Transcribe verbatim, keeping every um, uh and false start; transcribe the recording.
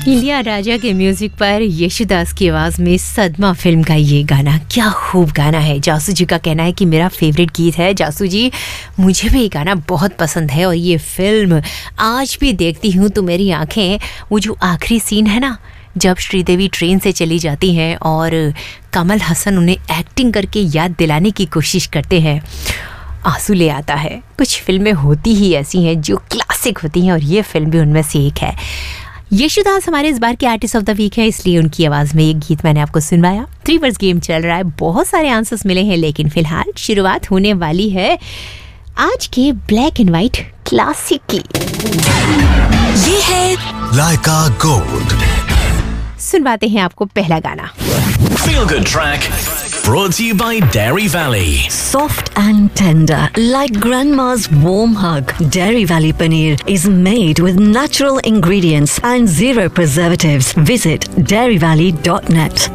इलियाराजा के म्यूजिक पर येशुदास की आवाज में सदमा फिल्म का ये गाना, क्या खूब गाना है। जासू जी का कहना है कि मेरा फेवरेट गीत है। जासू जी, मुझे भी ये गाना बहुत पसंद है और ये फिल्म आज भी देखती हूँ तो मेरी आंखें, वो जो आखिरी सीन है ना, जब श्रीदेवी ट्रेन से चली जाती हैं और कमल हसन उन्हें एक्टिंग करके याद दिलाने की कोशिश करते हैं, आंसू ले आता है। कुछ फिल्में होती ही ऐसी हैं जो क्लासिक होती हैं और ये फिल्म भी उनमें से एक है। येशुदास हमारे इस बार के आर्टिस्ट ऑफ द वीक है, इसलिए उनकी आवाज़ में एक गीत मैंने आपको सुनवाया। थ्री वर्ड्स गेम चल रहा है, बहुत सारे आंसर्स मिले हैं, लेकिन फिलहाल शुरुआत होने वाली है आज के ब्लैक एंड व्हाइट क्लासिक की। ये है लाइका गोल्ड। सुनवाते हैं आपको पहला गाना। Feel Good Track, brought to you by Dairy Valley. Soft and tender, like grandma's warm hug. Dairy Valley paneer is made with natural ingredients and zero preservatives. Visit dairy valley dot net.